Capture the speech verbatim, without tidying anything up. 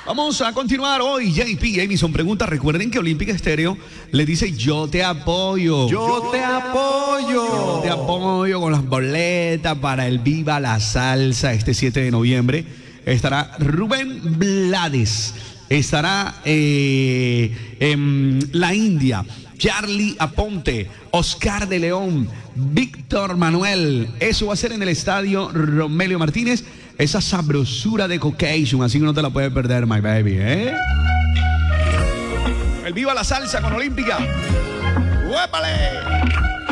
Vamos a continuar hoy. J P Jamison pregunta. Recuerden que Olímpica Estéreo le dice yo te apoyo. Yo te apoyo. Yo te apoyo con las boletas para el Viva la Salsa este siete de noviembre. Estará Rubén Blades. Estará eh, en la India. Charlie Aponte, Oscar de León, Víctor Manuel. Eso va a ser en el estadio Romelio Martínez. Esa sabrosura de Caucasian, así que no te la puedes perder, my baby, ¿eh? El Viva la Salsa con Olímpica. ¡Huépale!